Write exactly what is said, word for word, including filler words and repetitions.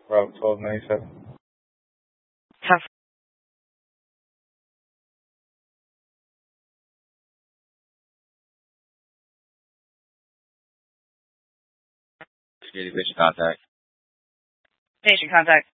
Route twelve ninety-seven. Tough. Security patient contact. Patient contact.